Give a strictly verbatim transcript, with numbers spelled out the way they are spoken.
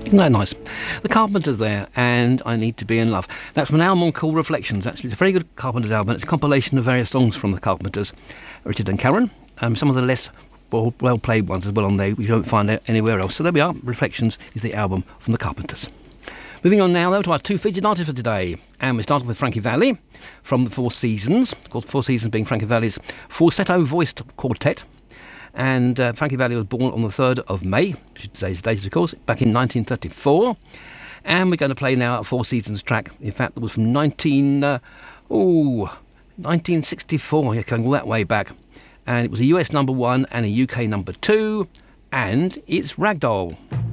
Isn't that nice? The Carpenters there, and I Need to Be in Love. That's from an album called Reflections. Actually, it's a very good Carpenters album. It's a compilation of various songs from the Carpenters, Richard and Karen. Um, some of the less well, well-played ones as well on there, which you don't find anywhere else. So there we are. Reflections is the album from the Carpenters. Moving on now, though, to our two featured artists for today. And we started with Frankie Valli from the Four Seasons. Of course, Four Seasons being Frankie Valli's falsetto-voiced quartet. And uh, Frankie Valli was born on the third of May, which is today's date, of course, back in nineteen thirty-four. And we're going to play now a Four Seasons track. In fact, that was from nineteen, uh, oh, nineteen sixty-four, yeah, going all that way back. And it was a U S number one and a U K number two. And it's Ragdoll.